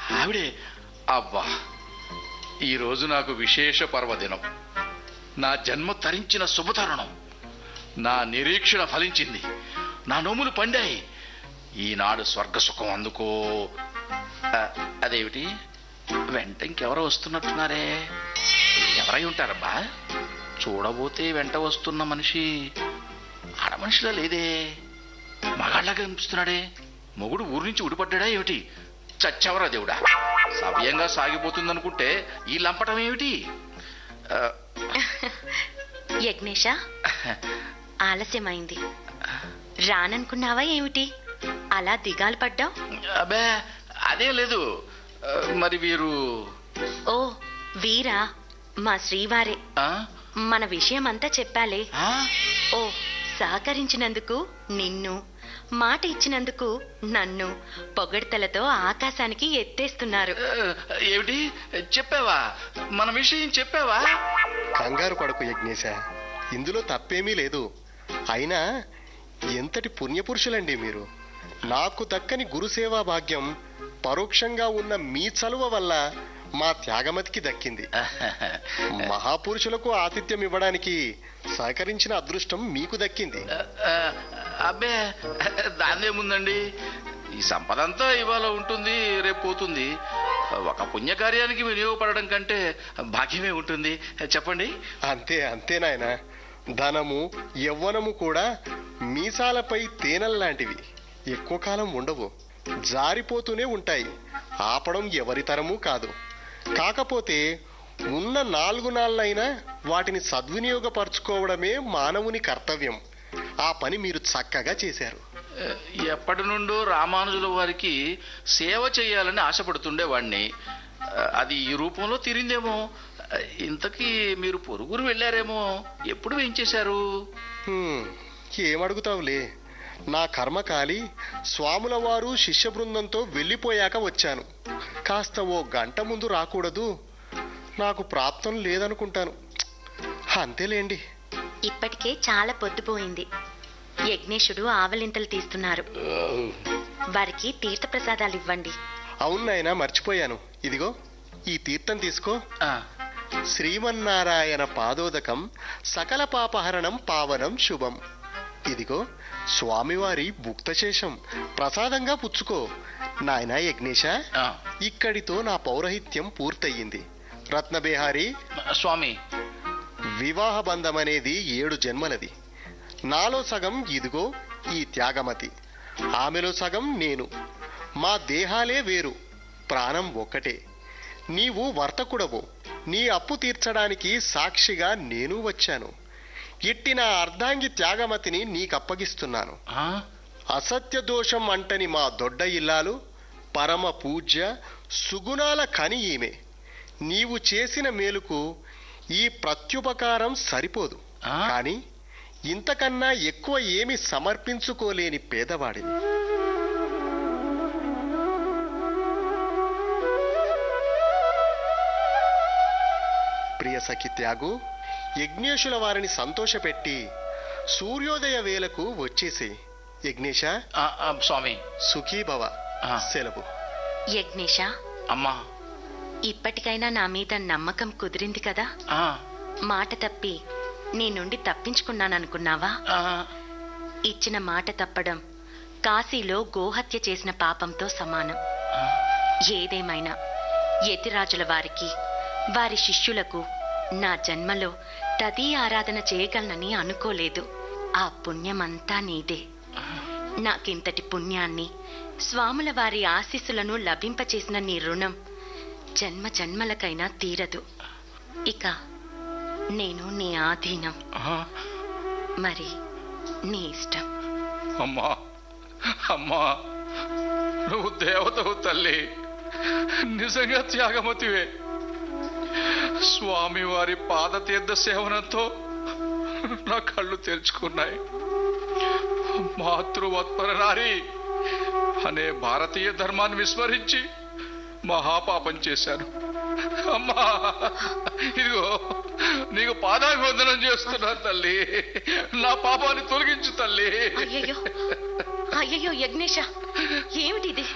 ఆవిడే? అబ్బా, ఈరోజు నాకు విశేష పర్వదినం. నా జన్మ తరించిన శుభతరుణం. నా నిరీక్షణ ఫలించింది. నా నోములు పండాయి. ఈనాడు స్వర్గసుఖం అందుకో. అదేమిటి, వెంట ఇంకెవరో వస్తున్నట్టున్నారే? ఎవరై ఉంటారబ్బా? చూడబోతే వెంట వస్తున్న మనిషి ఆడమనిషిలా లేదే, మగాళ్ళగా కనిపిస్తున్నాడే. మొగుడు ఊరి నుంచి ఊడిపడ్డా ఏమిటి? చచ్చెవరా దేవుడా! సవ్యంగా సాగిపోతుందనుకుంటే ఈ లంపటం ఏమిటి? యజ్ఞేష, ఆలస్యమైంది. రాననుకున్నావా ఏమిటి? అలా దిగాలు పడ్డావు? అబ్బే, అదే లేదు. మరి వీరు? ఓ వీరా, మా శ్రీవారే. మన విషయమంతా చెప్పాలే. ఓ, సహకరించినందుకు నిన్ను, మాట ఇచ్చినందుకు నన్ను పొగడ్తలతో ఆకాశానికి ఎత్తేస్తున్నారు. ఏమిటి చెప్పావా? మన విషయం చెప్పావా? కంగారు పడకు యజ్ఞేశ, ఇందులో తప్పేమీ లేదు. అయినా ఎంతటి పుణ్యపురుషులండి మీరు. నాకు దక్కని గురుసేవా భాగ్యం పరోక్షంగా ఉన్న మీ చలువ వల్ల మా త్యాగమతికి దక్కింది. మహాపురుషులకు ఆతిథ్యం ఇవ్వడానికి సహకరించిన అదృష్టం మీకు దక్కింది. అబ్బే, దాన్నేముందండి. ఈ సంపద అంతా ఇవాళ ఉంటుంది, రేపు పోతుంది. ఒక పుణ్యకార్యానికి వినియోగపడడం కంటే భాగ్యమే ఉంటుంది. చెప్పండి. అంతే అంతే నాయన. ధనము యవ్వనము కూడా మీసాలపై తేనల్లాంటివి. ఎక్కువ కాలం ఉండవు, జారిపోతూనే ఉంటాయి. ఆపడం ఎవరి తరమూ కాదు. కాకపోతే ఉన్న 4 నాళ్ళైనా వాటిని సద్వినియోగపరచుకోవడమే మానవుని కర్తవ్యం. ఆ పని మీరు చక్కగా చేశారు. ఎప్పటి నుండో రామానుజుల వారికి సేవ చేయాలని ఆశపడుతుండేవాణ్ణి. అది ఈ రూపంలో తీరిందేమో. ఇంతకీ మీరు పొరుగురు వెళ్ళారేమో. ఎప్పుడు వేయించేశారు? ఏమడుగుతావులే. నా కర్మకాలి స్వాముల వారు శిష్య బృందంతో వెళ్ళిపోయాక వచ్చాను. కాస్త ఓ గంట ముందు రాకూడదు? నాకు ప్రాప్తం లేదనుకుంటాను. అంతేలేండి. ఇప్పటికే చాలా పొద్దుపోయింది. యజ్ఞేశుడు ఆవలింతలు తీస్తున్నారు. వారికి తీర్థప్రసాదాలు ఇవ్వండి. అవునాయనా, మర్చిపోయాను. ఇదిగో ఈ తీర్థం తీసుకో. శ్రీమన్నారాయణ పాదోదకం సకల పాపహరణం పావనం శుభం. ఇదిగో స్వామివారి భుక్తశేషం, ప్రసాదంగా పుచ్చుకో. నాయనా యజ్ఞేశ, ఇక్కడితో నా పౌరహిత్యం పూర్తయింది. రత్నబేహారి స్వామి, వివాహ బంధమనేది 7 జన్మలది. నాలో సగం ఇదిగో ఈ త్యాగమతి, ఆమెలో సగం నేను. మా దేహాలే వేరు, ప్రాణం ఒక్కటే. నీవు వర్తకుడవు. నీ అప్పు తీర్చడానికి సాక్షిగా నేను వచ్చాను. ఇట్టి నా అర్ధాంగి త్యాగమతిని నీకప్పగిస్తున్నాను. అసత్య దోషం అంటని మా దొడ్డ ఇల్లాలు, పరమ పూజ్య సుగుణాల కని ఈమె. నీవు చేసిన మేలుకు ఈ ప్రత్యుపకారం సరిపోదు. కాని ఇంతకన్నా ఎక్కువ ఏమి సమర్పించుకోలేని పేదవాడిని. ప్రియ సఖి త్యాగు, యజ్ఞేశుల వారిని సంతోషపెట్టి సూర్యోదయ వేళకు వచ్చేసే. యజ్ఞేశ, స్వామి, సుఖీభవ. సెలవు. యజ్ఞేశ, అమ్మా, ఇప్పటికైనా నా మీద నమ్మకం కుదిరింది కదా? మాట తప్పి నీ నుండి తప్పించుకున్నాననుకున్నావా? ఇచ్చిన మాట తప్పడం కాశీలో గోహత్య చేసిన పాపంతో సమానం. ఏదేమైనా యతిరాజుల వారికి, వారి శిష్యులకు నా జన్మలో తదీ ఆరాధన చేయగలనని అనుకోలేదు. ఆ పుణ్యమంతా నీదే. నాకింతటి పుణ్యాన్ని, స్వాముల వారి ఆశీస్సులను లభింపచేసిన నీ రుణం జన్మ జన్మలకైనా తీరదు. ఇక నేను నీ ఆధీనం. మరి నీ ఇష్టం. అమ్మా, అమ్మా, నువ్వు దేవతవు తల్లి. నిజంగా త్యాగమతివే. స్వామివారి పాదతీర్థ సేవనంతో నా కళ్ళు తెరుచుకున్నాయి. మాతృవత్పర నారి అనే భారతీయ ధర్మాన్ని విస్మరించి మహాపాపం చేశాను. అమ్మా, ఇదిగో నీకు పాదాభివందనం చేస్తున్నాను తల్లి. నా పాపాన్ని తొలగించు తల్లి. అయ్యయ్యో, అయ్యయ్యో యజ్ఞేశ, ఏమిటిది?